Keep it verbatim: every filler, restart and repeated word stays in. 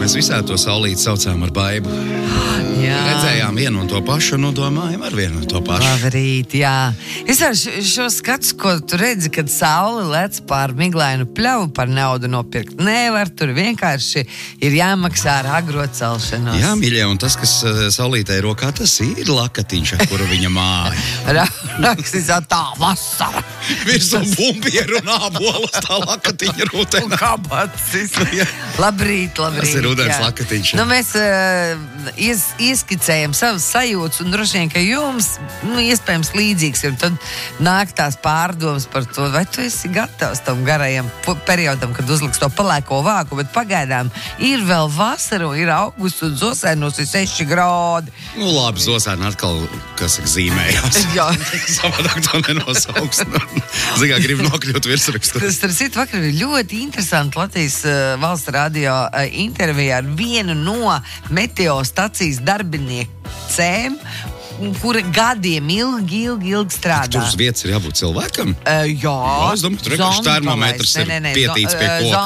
mēs visādi to saulīti saucām ar baibu. Jā. Redzējām vienu un to pašu, un domājam ar vienu un to pašu. Labrīt, jā. Es ar šo, šo skats, ko tu redzi, kad saule lec pār miglainu pļavu, par naudu nopirkt nevar, tur vienkārši ir jāmaksā ar agro celšanos. Jā, mīļie, un tas, kas uh, saulītē rokā, tas ir lakatiņš, ar kuru viņa māja. Rakstīs tā vasara. Virsū bumbieru un ābolas tā lakatiņa rūtē. Un kabacis. Labrīt, labrīt. Tas ir ūdens jā. lakatiņš. Nu, mēs uh, ies, ieskicējam savas sajūtas, un droši vien, ka jums, nu, iespējams līdzīgs ir, tad nāk tās pārdomas par to, vai tu esi gatavs tam garajam periodam, kad uzliks to palēko vāku, bet pagaidām ir vēl vasara, ir augusts, un Zosēnos ir seši grādi. Nu, labi, Zosēna atkal, kas saka, zīmējās. Jā. Savādāk to nenosauks. Zīgā grib nokļūt virsrakstu. Tas, starp citu, vakar bija ļoti interesanti Latvijas uh, valsts radio uh, intervijā ar vienu no meteostacijas darbiniecēm, kura gadiem ilgi, ilgi, ilgi strādā. Tur uz vietas ir jābūt cilvēkam? Uh, jā. Jā, es domāju, tur vienkārši termometrs ir pietīts pie koka.